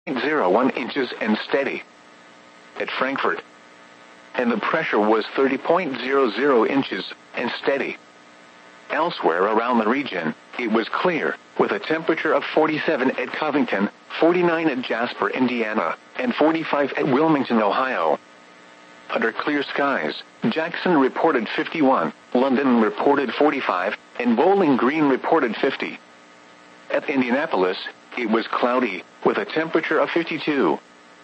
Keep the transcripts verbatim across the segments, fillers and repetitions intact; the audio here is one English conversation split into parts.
zero one inches and steady. At Frankfurt, and the pressure was thirty point zero zero inches and steady. Elsewhere around the region, it was clear, with a temperature of forty-seven at Covington, forty-nine at Jasper, Indiana, and forty-five at Wilmington, Ohio. Under clear skies, Jackson reported fifty-one, London reported forty-five, and Bowling Green reported fifty. At Indianapolis, it was cloudy, with a temperature of fifty-two.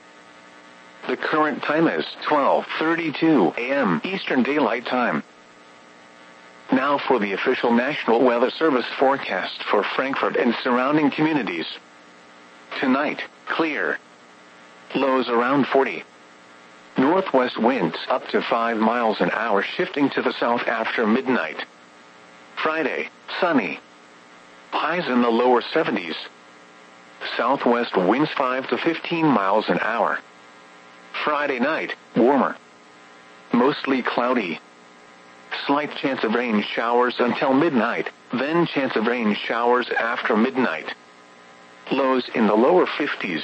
The current time is twelve thirty-two a m Eastern Daylight Time. Now for the official National Weather Service forecast for Frankfurt and surrounding communities. Tonight, clear. Lows around forty. Northwest winds up to five miles an hour, shifting to the south after midnight. Friday, sunny. Highs in the lower seventies. Southwest winds five to fifteen miles an hour. Friday night, warmer. Mostly cloudy. Slight chance of rain showers until midnight, then chance of rain showers after midnight. Lows in the lower fifties.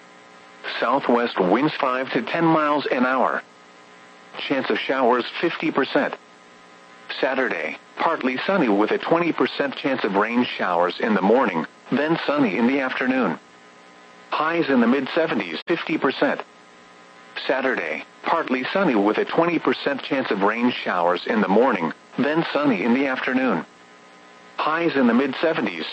Southwest winds five to ten miles an hour. Chance of showers fifty percent. Saturday, partly sunny with a twenty percent chance of rain showers in the morning, then sunny in the afternoon. Highs in the mid seventies, fifty percent. Saturday, partly sunny with a twenty percent chance of rain showers in the morning, then sunny in the afternoon. Highs in the mid seventies.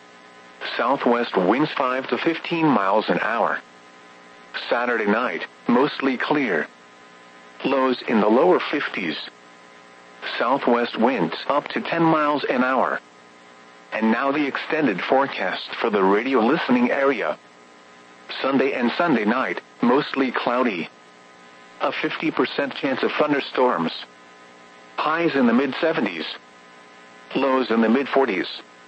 Southwest winds five to fifteen miles an hour. Saturday night, mostly clear. Lows in the lower fifties. Southwest winds up to ten miles an hour. And now the extended forecast for the radio listening area. Sunday and Sunday night, mostly cloudy. A fifty percent chance of thunderstorms. Highs in the mid seventies. Lows in the mid forties.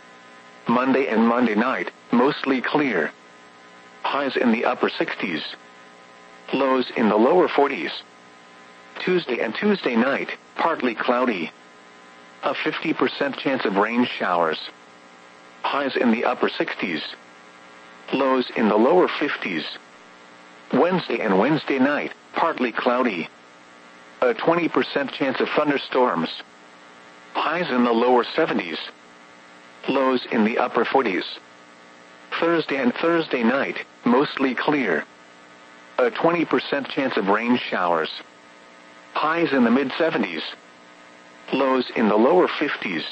Monday and Monday night, mostly clear. Highs in the upper sixties. Lows in the lower forties. Tuesday and Tuesday night, partly cloudy. A fifty percent chance of rain showers. Highs in the upper sixties. Lows in the lower fifties. Wednesday and Wednesday night, partly cloudy. A twenty percent chance of thunderstorms. Highs in the lower seventies. Lows in the upper forties. Thursday and Thursday night, mostly clear. A twenty percent chance of rain showers. Highs in the mid seventies. Lows in the lower fifties.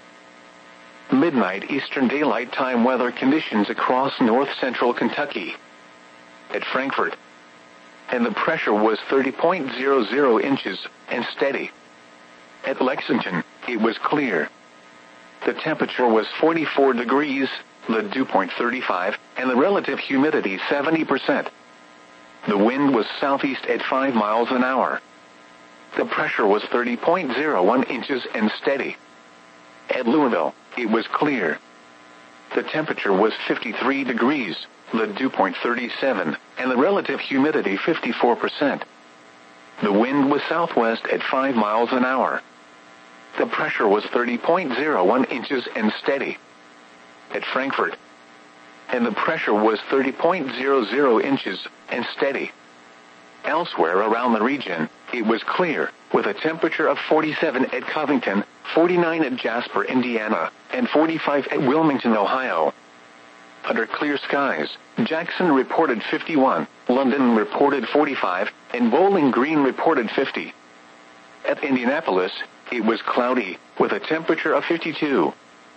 Midnight Eastern Daylight Time weather conditions across north central Kentucky. At Frankfurt, and the pressure was thirty point zero zero inches and steady. At Lexington, it was clear. The temperature was forty-four degrees, the dew point thirty-five, and the relative humidity seventy percent. The wind was southeast at five miles an hour. The pressure was thirty point zero one inches and steady. At Louisville, it was clear. The temperature was fifty-three degrees, the dew point thirty-seven, and the relative humidity fifty-four percent. The wind was southwest at five miles an hour. The pressure was thirty point zero one inches and steady. At Frankfurt, and the pressure was thirty point zero zero inches and steady. Elsewhere around the region, it was clear, with a temperature of forty-seven at Covington, forty-nine at Jasper, Indiana, and forty-five at Wilmington, Ohio. Under clear skies, Jackson reported fifty-one, London reported forty-five, and Bowling Green reported fifty. At Indianapolis, it was cloudy, with a temperature of fifty-two.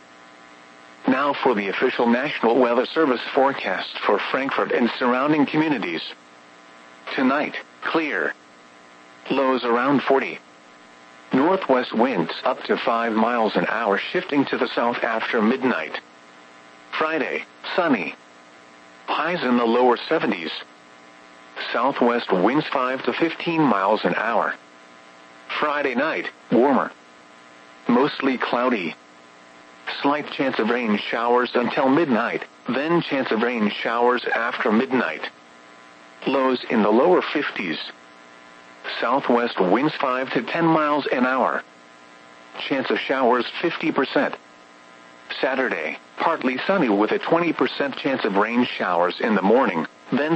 Now for the official National Weather Service forecast for Frankfurt and surrounding communities. Tonight, clear. Lows around forty. Northwest winds up to five miles an hour, shifting to the south after midnight. Friday, sunny. Highs in the lower seventies. Southwest winds five to fifteen miles an hour. Friday night, warmer. Mostly cloudy. Slight chance of rain showers until midnight, then chance of rain showers after midnight. Lows in the lower fifties. Southwest winds five to ten miles an hour. Chance of showers fifty percent. Saturday, partly sunny with a twenty percent chance of rain showers in the morning, then